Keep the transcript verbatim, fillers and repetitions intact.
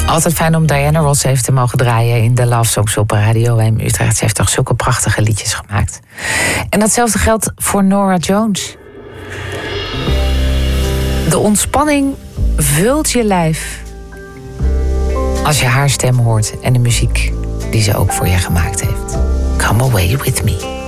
Altijd fijn om Diana Ross even te mogen draaien in de Love Songs op Radio M Utrecht. Ze heeft toch zulke prachtige liedjes gemaakt. En datzelfde geldt voor Norah Jones. De ontspanning vult je lijf als je haar stem hoort en de muziek die ze ook voor je gemaakt heeft. Come away with me.